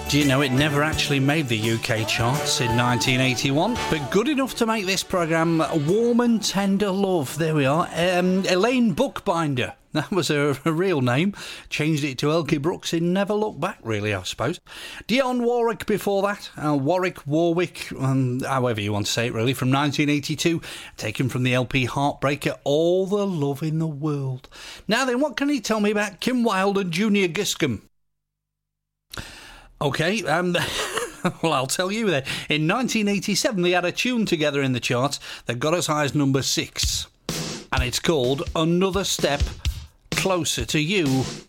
Do you know it never actually made the UK charts in 1981, but good enough to make this programme Warm and Tender Love. There we are. Elaine Bookbinder. That was her real name. Changed it to Elkie Brooks in Never Look Back, really, I suppose. Dionne Warwick before that. Warwick, however you want to say it, really, from 1982. Taken from the LP Heartbreaker, All the Love in the World. Now then, what can you tell me about Kim Wilde and Junior Giscombe? OK, well, I'll tell you then. In 1987, they had a tune together in the charts that got as high as number 6. And it's called Another Step Closer to You.